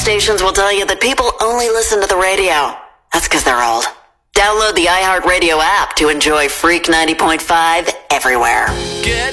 stations will tell you that people only listen to the radio. That's because they're old. Download the iHeartRadio app to enjoy Freak 90.5 everywhere. Get